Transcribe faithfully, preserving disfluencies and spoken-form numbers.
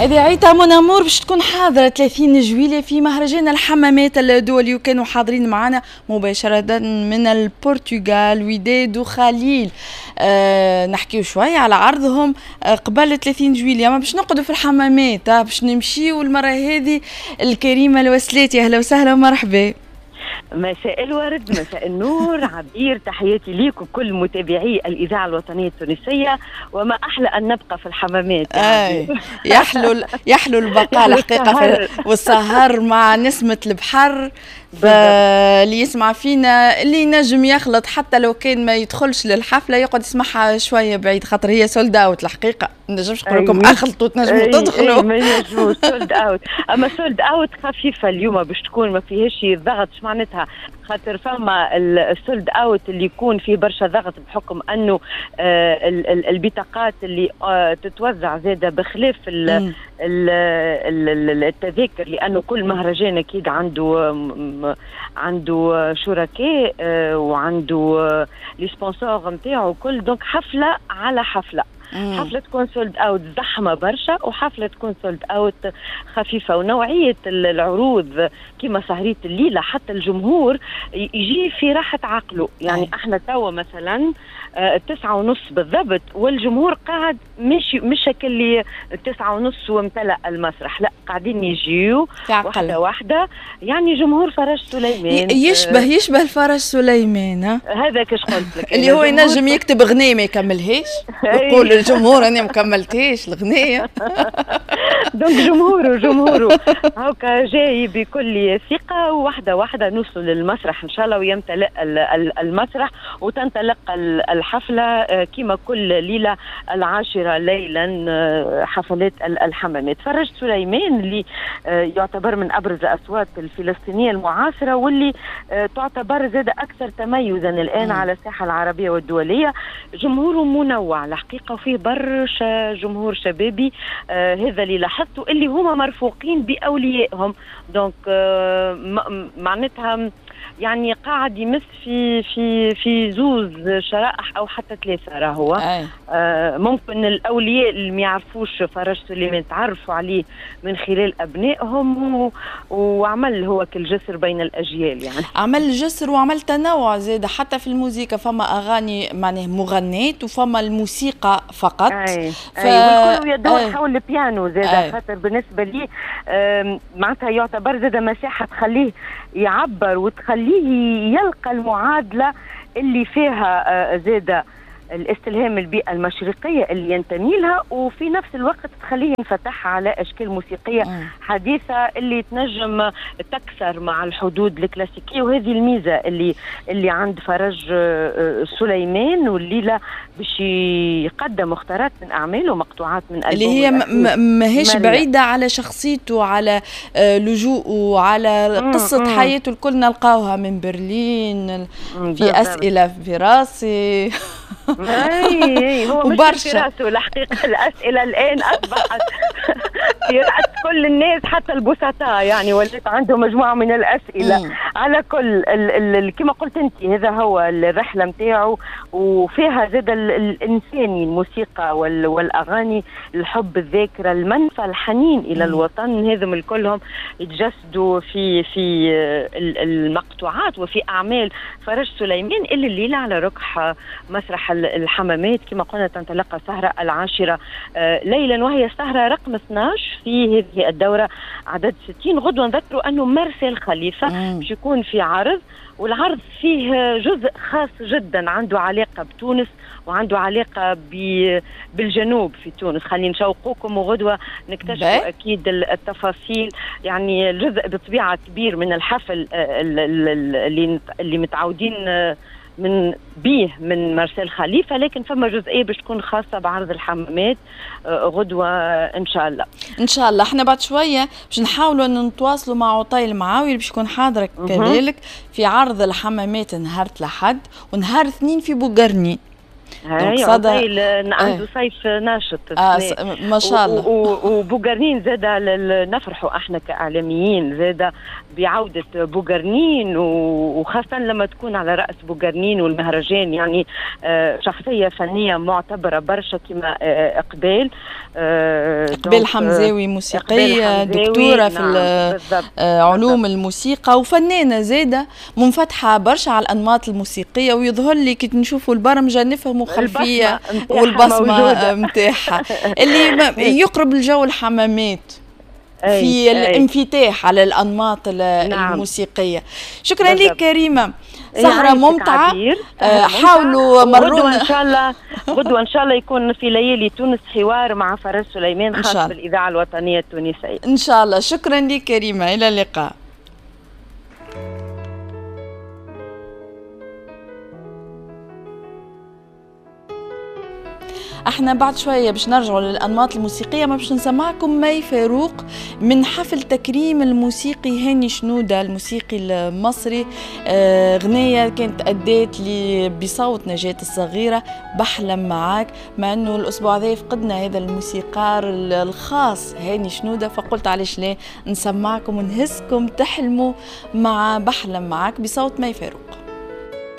هذه عيطة منامور باش تكون حاضرة ثلاثين جويلية في مهرجان الحمامات الدولي، وكانوا حاضرين معنا مباشرة من البرتغال وداد وخليل. أه نحكيو شوية على عرضهم قبل ثلاثين جويلية، ما باش نقعدوا في الحمامات باش نمشيو المرة هذه الكريمة الوسلاتي. أهلا وسهلا ومرحبا. مساء الورد، مساء النور، عبير، تحياتي ليكم كل متابعي الإذاعة الوطنية التونسية. وما أحلى أن نبقى في الحمامات يعني. يحلو يحلو البقاء الحقيقة والسهر مع نسمة البحر. فاللي يسمع فينا اللي ينجم يخلط حتى لو كان ما يدخلش للحفلة يقعد يسمعها شوية بعيد، خاطر هي سولد اوت الحقيقة. ما نجمش نقول لكم اخلطوا تنجموا تدخلوا. ما نجموش سولد اوت، اما سولد اوت خفيفة اليوم باش تكون ما فيهاش ضغط. اش معناتها؟ خاطر فما السولد اوت اللي يكون فيه برشا ضغط بحكم انه آه البطاقات اللي آه تتوزع زاده بخلاف ال ال التذاكر، لانه كل مهرجان اكيد عنده عنده شركاء آه وعنده لي سبونسور نتاعو كل. دونك حفله على حفله، حفلة تكون سولد اوت زحمة برشا وحفلة تكون سولد اوت خفيفة. ونوعية العروض كما سهرية الليلة حتى الجمهور يجي في راحة عقله. يعني احنا توا مثلا التسعة ونص بالضبط والجمهور قاعد مش مش اللي التسعة ونص وامتلأ المسرح، لا قاعدين يجيو واحدة واحدة. يعني جمهور فرج سليمان يشبه يشبه الفرج سليمان. هذا كش قلت لك اللي هو ينجم يكتب غنية ما يكملهاش يقول الجمهور انا ما كملتيش الغنية. دونك جمهوره جمهوره هاكا جاي بكل ثقة، وواحدة واحدة نوصل للمسرح ان شاء الله ويمتلئ المسرح وتنطلق الحفلة كما كل ليلة العاشرة ليلا حفلات الحمامات. فرج سليمان اللي يعتبر من أبرز الأصوات الفلسطينية المعاصرة واللي تعتبر زاد أكثر تميزا الآن على الساحة العربية والدولية. جمهوره منوع الحقيقة وفيه برشا جمهور شبابي آه هذا اللي لاحظته اللي هما مرفوقين بأوليائهم. دونك آه معناتها يعني قاعد يمس في في في زوز شرائح او حتى ثلاثه راهو. آه ممكن الاولياء اللي ما يعرفوش فرج سليمان تعرفوا عليه من خلال ابنائهم و... وعمل هو كالجسر بين الاجيال. يعني عمل جسر وعمل تنوع زاد حتى في الموسيقى، فما اغاني معناه مغنيات وفما الموسيقى فقط. اي ف... والكل يدور أي. حول البيانو زاد. خاطر بالنسبه لي آه معناتها يعتبر زاد مساحه تخليه يعبر وتخليه يلقى المعادلة اللي فيها زادة الاستلهام البيئة المشرقية اللي ينتمي لها، وفي نفس الوقت تخليه ينفتح على أشكال موسيقية حديثة اللي تنجم تكسر مع الحدود الكلاسيكية. وهذه الميزة اللي اللي عند فرج سليمان، والليلة باش يقدم مختارات من أعماله ومقطوعات من ألبومه اللي هي ماهيش بعيدة على شخصيته، على لجوءه، على قصة مم. حياته الكل نلقاوها من برلين في أسئلة في راسي. اي هو مش في راسه الحقيقه، الاسئله الان اصبحت في راس كل الناس حتى البسطاء، يعني ولات عندهم مجموعه من الاسئله. مم. على كل كما قلت انت هذا هو الرحله نتاعو، وفيها زاد الانساني الموسيقى والاغاني، الحب، الذاكره، المنفى، الحنين الى مم. الوطن. هذم الكلهم يتجسدوا في في المقطوعات وفي اعمال فرج سليمان اللي الليله على ركح مسرح الحمامات كما قلنا تنطلق السهرة العاشرة آه ليلا، وهي السهرة رقم اثناش في هذه الدورة عدد ستين. غدوة نذكروا أنه مرسل خليفة باش يكون في عرض، والعرض فيه جزء خاص جدا عنده علاقة بتونس وعنده علاقة بالجنوب في تونس. خلينا نشوقوكم وغدوة نكتشفوا أكيد التفاصيل. يعني الجزء بطبيعة كبير من الحفل اللي اللي متعودين من بيه من مرسل خليفة، لكن فما جزئية باش تكون خاصة بعرض الحمامات غدوة إن شاء الله. إن شاء الله. احنا بعد شوية باش نحاولوا أن نتواصلوا مع عطاي المعاوي باش يكون حاضرك كذلك في عرض الحمامات نهار الأحد ونهار اثنين في بوغرني. هاي عطيل عنده صيف ناشط. آه ما شاء الله. وبوغرنين زاد نفرحوا احنا كاعلاميين زاد بعوده بوغرنين، وخاصه لما تكون على راس بوغرنين والمهرجان يعني شخصيه فنيه معتبره برشا كما اقبال اقبال حمزاوي، موسيقيه دكتوره في نعم علوم الموسيقى وفنانه زاده منفتحه برشا على الانماط الموسيقيه، ويظهر لي كي نشوفوا البرمجه نفهموا خلفيه والبصمه نتاعها اللي يقرب الجو الحمامات في أي الانفتاح على الانماط نعم الموسيقيه. شكرا لك كريمه، سهره ممتعه. حاولوا مرون ان شاء الله غدوه ان شاء الله يكون في ليالي تونس حوار مع فراس سليمان خاص بالاذاعه الوطنيه التونسيه ان شاء الله. شكرا لك كريمه، الى اللقاء. احنا بعد شويه باش نرجعوا للانماط الموسيقيه، ما باش نسمعكم مي فاروق من حفل تكريم الموسيقي هاني شنوده الموسيقي المصري. آه غنيه كانت ادات لي بصوت نجاة الصغيره بحلم معاك، مع انه الاسبوع هذا فقدنا هذا الموسيقار الخاص هاني شنوده، فقلت علاش لا نسمعكم ونهزكم تحلموا مع بحلم معاك بصوت مي فاروق.